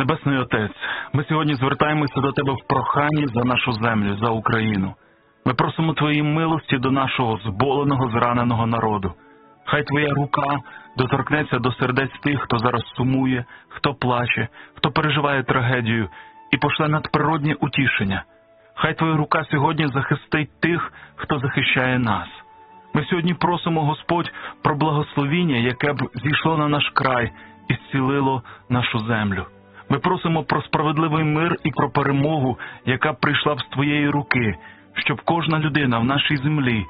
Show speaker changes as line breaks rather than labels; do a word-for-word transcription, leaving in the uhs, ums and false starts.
Небесний Отець, ми сьогодні звертаємося до Тебе в проханні за нашу землю, за Україну. Ми просимо Твоєї милості до нашого зболеного, зраненого народу. Хай Твоя рука доторкнеться до сердець тих, хто зараз сумує, хто плаче, хто переживає трагедію, і пошле надприроднє утішення. Хай Твоя рука сьогодні захистить тих, хто захищає нас. Ми сьогодні просимо, Господь, про благословіння, яке б зійшло на наш край і зцілило нашу землю. Ми просимо про справедливий мир і про перемогу, яка прийшла б з Твоєї руки, щоб кожна людина в нашій землі